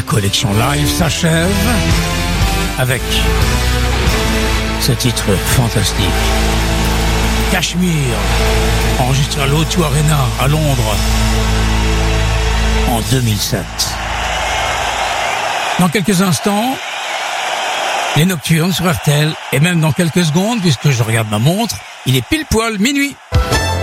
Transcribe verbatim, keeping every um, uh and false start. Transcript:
collection live s'achève avec ce titre fantastique. Cashmere, enregistré à l'O deux Arena à Londres en deux mille sept. Dans quelques instants, les Nocturnes sur R T L, et même dans quelques secondes, puisque je regarde ma montre, il est pile poil minuit.